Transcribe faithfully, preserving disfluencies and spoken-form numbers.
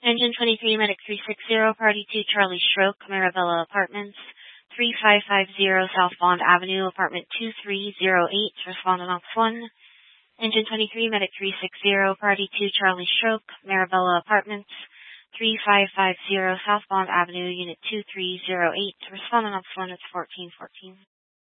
Engine twenty-three, Medic three sixty, Party two, Charlie Stroke, Marabella Apartments, three five five zero South Bond Avenue, Apartment two three zero eight, respondent ops one. Engine twenty-three, Medic three sixty, Party two, Charlie Stroke, Marabella Apartments, three five five zero South Bond Avenue, Unit two three zero eight, respondent ops one, it's fourteen fourteen.